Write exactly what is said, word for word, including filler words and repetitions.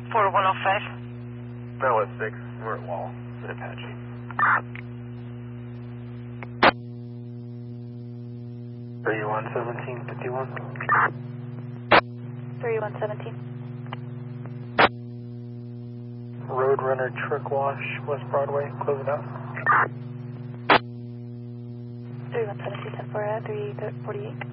four one oh five. No, it's six. We're at Wall. At Apache. thirty-one seventeen fifty-one. thirty-one seventeen. Roadrunner Truck Wash, West Broadway, close it out. thirty-one seventeen, ten four, three forty-eight.